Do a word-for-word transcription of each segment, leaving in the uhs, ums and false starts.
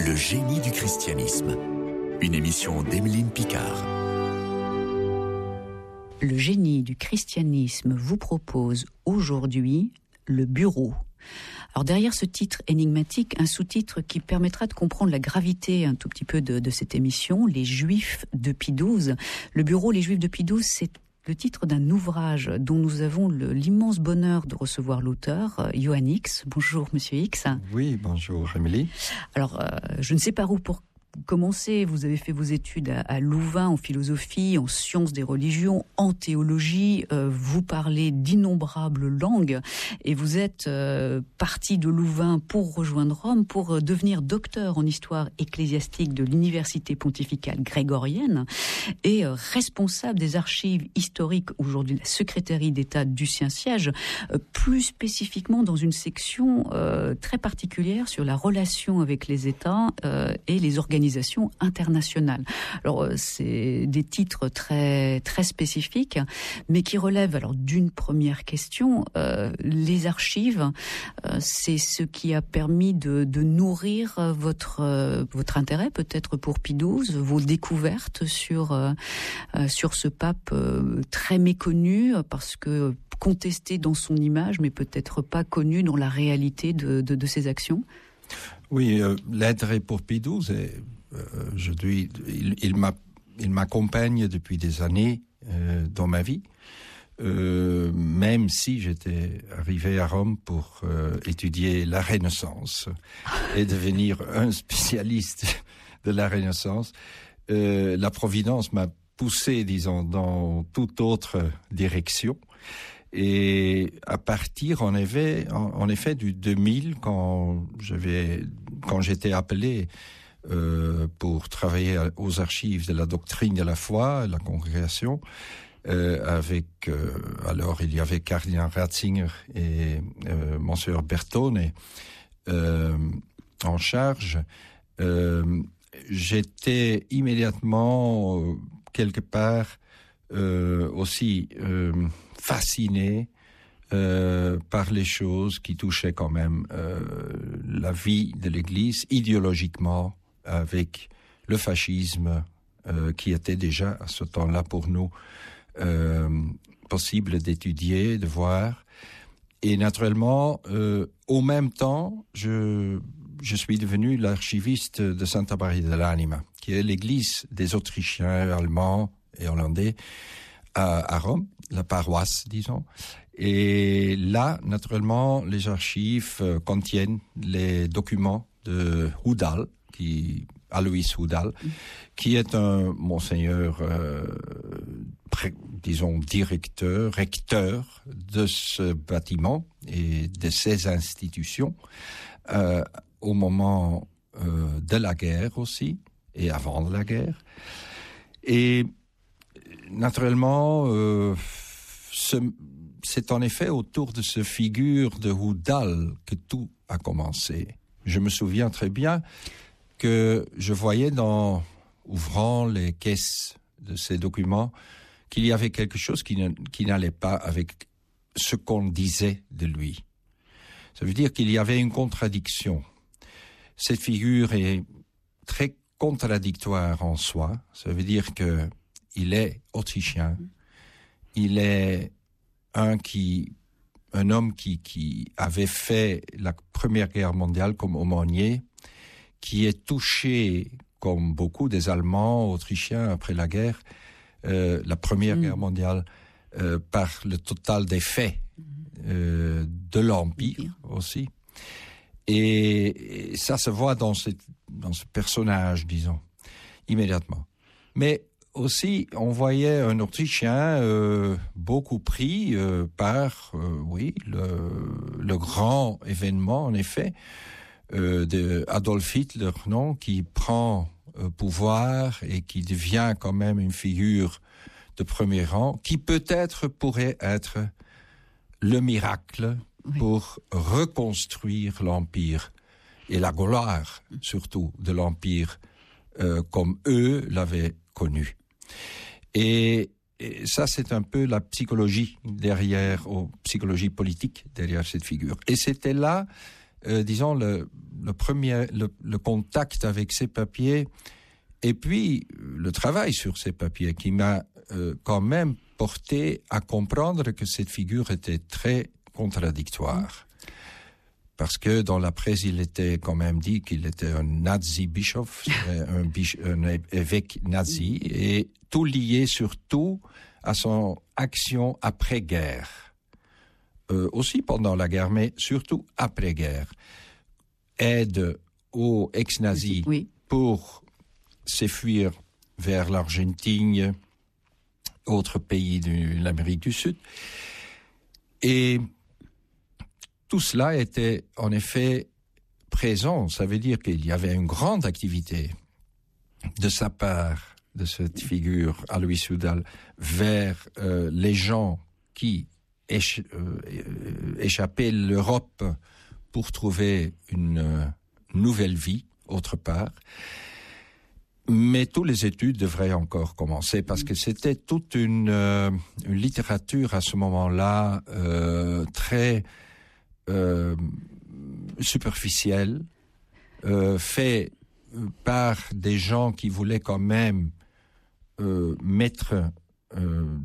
Le génie du christianisme. Une émission d'Emeline Picard. Le génie du christianisme vous propose aujourd'hui le bureau. Alors derrière ce titre énigmatique, un sous-titre qui permettra de comprendre la gravité un tout petit peu de, de cette émission, les Juifs de Pie douze. Le bureau Les Juifs de Pie douze, c'est le titre d'un ouvrage dont nous avons le, l'immense bonheur de recevoir l'auteur, Johan X. Bonjour Monsieur X. Oui, bonjour Émilie. Alors, euh, je ne sais par où pour commencer. Vous avez fait vos études à, à Louvain en philosophie, en sciences des religions, en théologie. Euh, vous parlez d'innombrables langues et vous êtes euh, parti de Louvain pour rejoindre Rome, pour euh, devenir docteur en histoire ecclésiastique de l'université pontificale grégorienne et euh, responsable des archives historiques, aujourd'hui la secrétaire d'État du Saint-Siège, euh, plus spécifiquement dans une section euh, très particulière sur la relation avec les États euh, et les organisations internationales. Alors c'est des titres très très spécifiques, mais qui relèvent alors d'une première question. Euh, les archives, euh, c'est ce qui a permis de, de nourrir votre euh, votre intérêt peut-être pour Pie douze, vos découvertes sur euh, sur ce pape euh, très méconnu parce que contesté dans son image, mais peut-être pas connu dans la réalité de de, de ses actions. Oui, euh, l'intérêt pour Pie douze, est, euh, je dis, il, il, m'a, il m'accompagne depuis des années euh, dans ma vie, euh, même si j'étais arrivé à Rome pour euh, étudier la Renaissance et devenir un spécialiste de la Renaissance. Euh, la Providence m'a poussé, disons, dans toute autre direction. Et à partir, en effet, en, en effet du deux mille, quand j'avais, quand j'étais appelé euh, pour travailler aux archives de la doctrine de la foi, la congrégation, euh, avec euh, alors il y avait cardinal Ratzinger et euh, Monseigneur Bertone euh, en charge, euh, j'étais immédiatement euh, quelque part euh, aussi euh, fasciné euh, par les choses qui touchaient quand même euh, la vie de l'Église idéologiquement, avec le fascisme euh, qui était déjà à ce temps-là pour nous euh, possible d'étudier, de voir. Et naturellement, euh, au même temps, je, je suis devenu l'archiviste de Santa Maria dell'Anima, qui est l'église des Autrichiens, Allemands et Hollandais à, à Rome, la paroisse, disons. Et là, naturellement, les archives euh, contiennent les documents de Hudal, qui, Alois Hudal, mmh. qui est un monseigneur, euh, pré, disons, directeur, recteur de ce bâtiment et de ces institutions, euh, au moment euh, de la guerre aussi, et avant de la guerre. Et naturellement, euh, ce, c'est en effet autour de ce figure de Hudal que tout a commencé. Je me souviens très bien que je voyais dans, ouvrant les caisses de ces documents, qu'il y avait quelque chose qui, ne, qui n'allait pas avec ce qu'on disait de lui. Ça veut dire qu'il y avait une contradiction. Cette figure est très contradictoire en soi. Ça veut dire que il est autrichien. Il est un qui, un homme qui, qui avait fait la Première Guerre mondiale comme aumônier, qui est touché, comme beaucoup des Allemands, Autrichiens après la guerre, euh, la Première mmh. Guerre mondiale, euh, par le total des faits euh, de l'Empire aussi. Et, et ça se voit dans ce, dans ce personnage, disons, immédiatement. Mais aussi, on voyait un Autrichien euh, beaucoup pris euh, par, euh, oui, le, le grand événement, en effet, euh, de Adolf Hitler, non, qui prend euh, pouvoir et qui devient quand même une figure de premier rang, qui peut-être pourrait être le miracle oui. pour reconstruire l'Empire et la gloire, surtout, de l'Empire euh, comme eux l'avaient connu. Et, et ça, c'est un peu la psychologie derrière, ou psychologie politique derrière cette figure. Et c'était là euh, disons, le, le premier, le, le contact avec ces papiers, et puis le travail sur ces papiers qui m'a euh, quand même porté à comprendre que cette figure était très contradictoire. Parce que dans la presse, il était quand même dit qu'il était un nazi-bischof, un, biche, un évêque nazi, et tout lié surtout à son action après-guerre. Euh, aussi pendant la guerre, mais surtout après-guerre. Aide aux ex-nazis oui. pour s'enfuir vers l'Argentine, autres pays de l'Amérique du Sud. Et tout cela était en effet présent. Ça veut dire qu'il y avait une grande activité de sa part, de cette figure, Alois Hudal, vers euh, les gens qui éch- euh, échappaient l'Europe pour trouver une euh, nouvelle vie autre part. Mais toutes les études devraient encore commencer parce que c'était toute une, euh, une littérature à ce moment-là euh, très euh, superficielle, euh, fait par des gens qui voulaient quand même euh, mettre euh,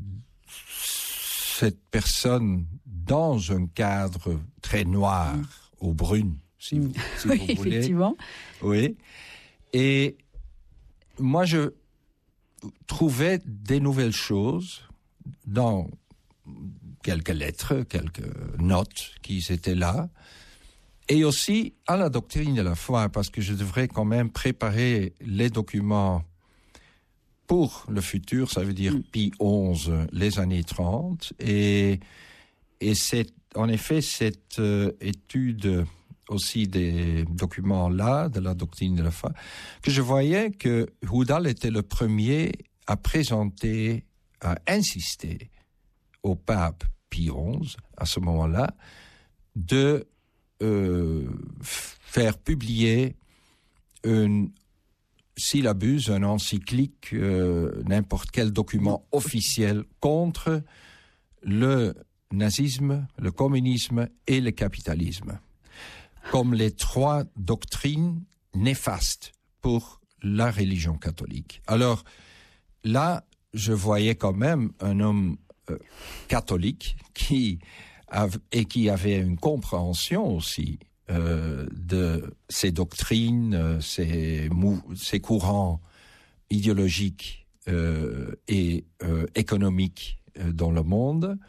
cette personne dans un cadre très noir, mmh. ou brune, si vous, si oui, vous voulez. Effectivement. Oui. Et moi, je trouvais des nouvelles choses dans quelques lettres, quelques notes qui étaient là, et aussi à la doctrine de la foi, parce que je devrais quand même préparer les documents pour le futur, ça veut dire mm. Pie onze, les années trente, et, et c'est en effet cette euh, étude aussi des documents-là, de la doctrine de la foi, que je voyais que Hudal était le premier à présenter, à insister au pape Pie onze, à ce moment-là, de euh, faire publier une syllabus, un encyclique, euh, n'importe quel document officiel contre le nazisme, le communisme et le capitalisme, comme les trois doctrines néfastes pour la religion catholique. Alors là, je voyais quand même un homme euh, catholique qui av- et qui avait une compréhension aussi euh, de ces doctrines, euh, ces, mou- ces courants idéologiques euh, et euh, économiques euh, dans le monde,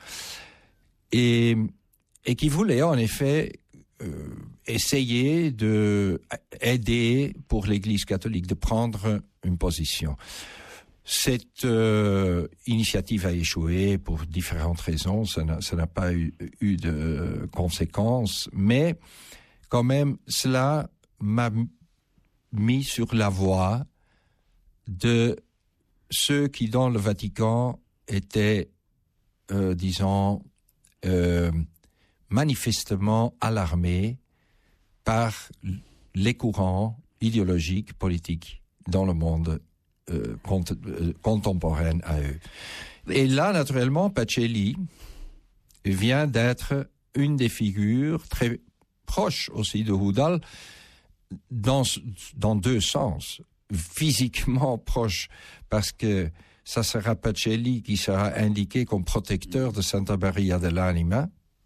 et, et qui voulait en effet Euh, essayer de aider pour l'Église catholique de prendre une position. Cette euh, initiative a échoué pour différentes raisons, ça n'a, ça n'a pas eu, eu de conséquences, mais quand même, cela m'a mis sur la voie de ceux qui, dans le Vatican, étaient, euh, disons, euh, manifestement alarmés par les courants idéologiques, politiques dans le monde euh, cont- euh, contemporain à eux. Et là, naturellement, Pacelli vient d'être une des figures très proches aussi de Hudal dans, dans deux sens. Physiquement proche, parce que ça sera Pacelli qui sera indiqué comme protecteur de Santa Maria dell'Anima,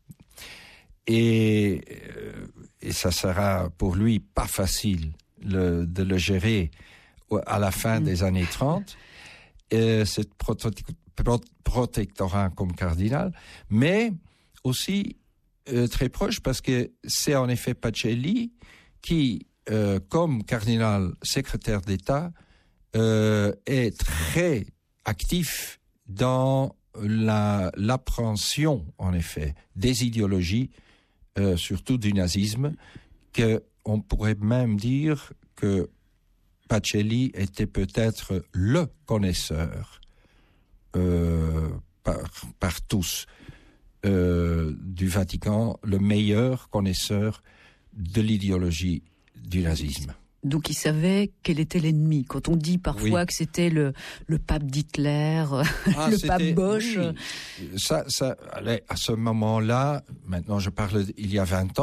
Et, euh, et ça sera pour lui pas facile le, de le gérer à la fin mmh. des années trente, euh, cette prote- pro- protectorat comme cardinal, mais aussi euh, très proche parce que c'est en effet Pacelli qui, euh, comme cardinal secrétaire d'État, euh, est très actif dans la, l'appréhension, en effet, des idéologies, Euh, surtout du nazisme, qu'on pourrait même dire que Pacelli était peut-être le connaisseur euh, par, par tous euh, du Vatican, le meilleur connaisseur de l'idéologie du nazisme. Donc il savait quel était l'ennemi. Quand on dit parfois oui. que c'était le, le pape d'Hitler, ah, le pape Bosch. Oui. Ça, ça, allez, à ce moment-là, maintenant je parle il y a vingt ans, mm.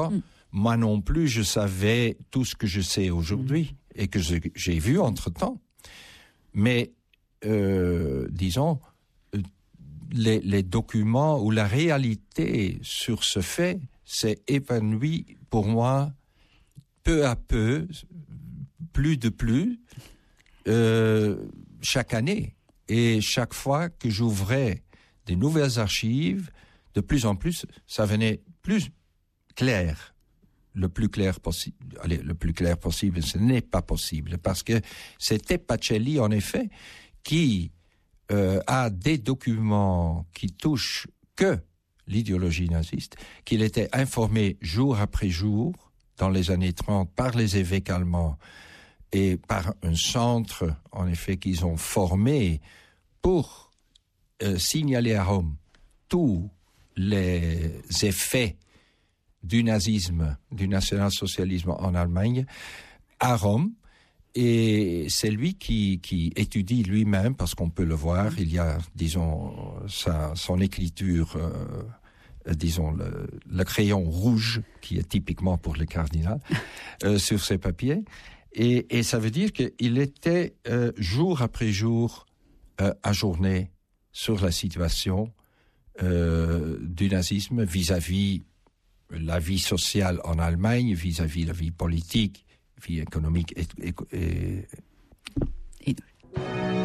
moi non plus, je savais tout ce que je sais aujourd'hui et que je, j'ai vu entre-temps. Mais, euh, disons, les, les documents ou la réalité sur ce fait s'est évanouie pour moi peu à peu, plus de plus, euh, chaque année. Et chaque fois que j'ouvrais des nouvelles archives, de plus en plus, ça venait plus clair. Le plus clair possible. Allez, le plus clair possible, ce n'est pas possible. Parce que c'était Pacelli, en effet, qui euh, a des documents qui touchent que l'idéologie naziste, qu'il était informé jour après jour, dans les années trente, par les évêques allemands et par un centre, en effet, qu'ils ont formé pour euh, signaler à Rome tous les effets du nazisme, du national-socialisme en Allemagne, à Rome. Et c'est lui qui, qui étudie lui-même, parce qu'on peut le voir, il y a, disons, sa, son écriture, euh, disons, le, le crayon rouge, qui est typiquement pour le cardinal, euh, sur ses papiers. Et, et ça veut dire qu'il était euh, jour après jour euh, ajourné sur la situation euh, du nazisme vis-à-vis la vie sociale en Allemagne, vis-à-vis la vie politique, vie économique et... et, et... et...